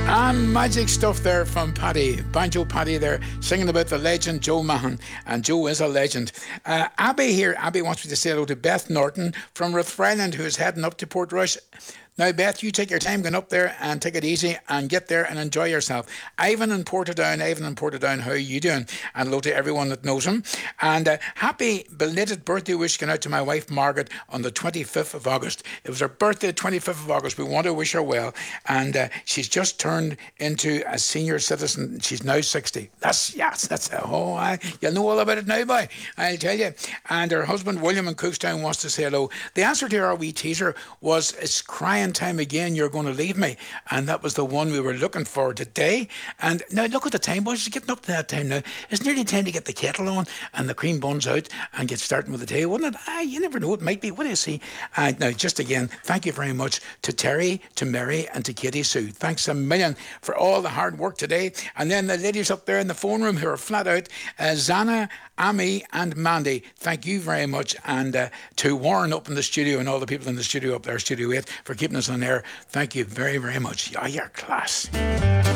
And magic stuff there from Paddy, Banjo Paddy there, singing about the legend Joe Mahon. And Joe is a legend. Abby here, Abby wants me to say hello to Beth Norton from Rathfriland, who is heading up to Portrush. Now, Beth, you take your time going up there and take it easy and get there and enjoy yourself. Ivan in Portadown, how are you doing? And hello to everyone that knows him. And happy belated birthday wish going out to my wife, Margaret, on the 25th of August. It was her birthday, the 25th of August. We want to wish her well. And she's just turned into a senior citizen. She's now 60. You'll know all about it now, boy. I'll tell you. And her husband, William in Cookstown, wants to say hello. The answer to our wee teaser was, it's crying time again, you're going to leave me. And that was the one we were looking for today. And now look at the time, boys. It's getting up to that time now. It's nearly time to get the kettle on and the cream buns out and get starting with the day, wouldn't it? You never know, it might be. What do you see? Now, just again, thank you very much to Terry, to Mary, and to Katie Sue. Thanks a million for all the hard work today. And then the ladies up there in the phone room who are flat out, Zana, Amy, and Mandy, thank you very much. And to Warren up in the studio and all the people in the studio up there, Studio 8, for keeping us on air. Thank you very, very much. Yeah, you're class.